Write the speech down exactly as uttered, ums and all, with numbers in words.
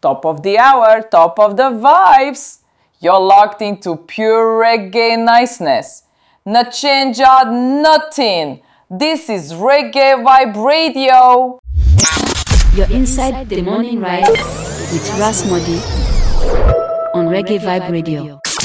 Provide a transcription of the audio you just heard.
top of the hour, top of the vibes. You're locked into pure reggae niceness. No change out nothing. This is Reggae Vibe Radio. You're inside the morning ride with Ras Modi on Reggae Vibe Radio.